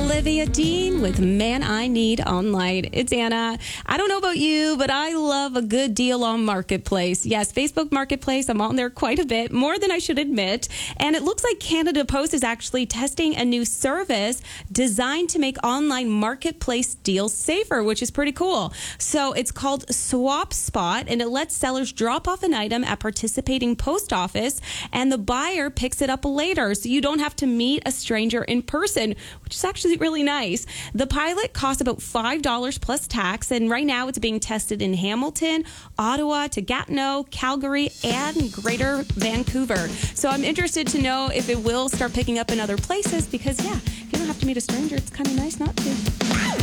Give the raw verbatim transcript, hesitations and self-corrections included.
Olivia Dean with Man I Need Online. It's Anna. I don't know about you, but I love a good deal on Marketplace. Yes, Facebook Marketplace. I'm on there quite a bit, more than I should admit. And it looks like Canada Post is actually testing a new service designed to make online marketplace deals safer, which is pretty cool. So it's called Swap Spot, and it lets sellers drop off an item at participating post office, and the buyer picks it up later, so you don't have to meet a stranger in person, which is actually really nice. The pilot costs about five dollars plus tax, and right now it's being tested in Hamilton, Ottawa, to Gatineau, Calgary, and Greater Vancouver. So I'm interested to know if it will start picking up in other places because, yeah, if you don't have to meet a stranger, it's kind of nice not to.